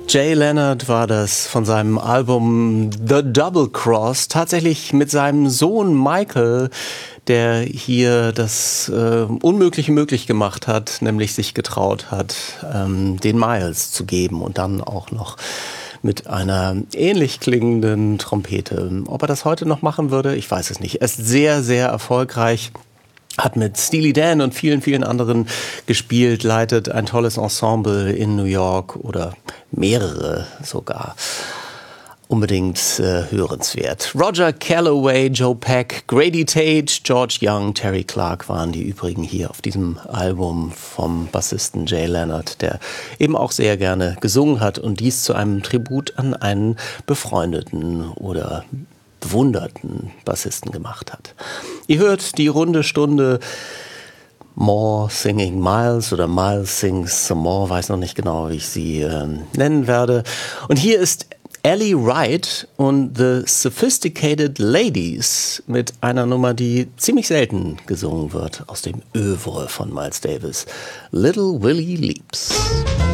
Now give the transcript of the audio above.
Jay Leonard war das von seinem Album The Double Cross, tatsächlich mit seinem Sohn Michael, der hier das Unmögliche möglich gemacht hat, nämlich sich getraut hat, den Miles zu geben und dann auch noch mit einer ähnlich klingenden Trompete. Ob er das heute noch machen würde, ich weiß es nicht. Er ist sehr, sehr erfolgreich. Hat mit Steely Dan und vielen, vielen anderen gespielt, leitet ein tolles Ensemble in New York oder mehrere sogar. Unbedingt hörenswert. Roger Calloway, Joe Pack, Grady Tate, George Young, Terry Clark waren die übrigen hier auf diesem Album vom Bassisten Jay Leonard, der eben auch sehr gerne gesungen hat und dies zu einem Tribut an einen befreundeten oder bewunderten Bassisten gemacht hat. Ihr hört die runde Stunde More Singing Miles oder Miles Sings Some More, weiß noch nicht genau, wie ich sie nennen werde. Und hier ist Ellie Wright und The Sophisticated Ladies mit einer Nummer, die ziemlich selten gesungen wird, aus dem Œuvre von Miles Davis. Little Willie Leaps.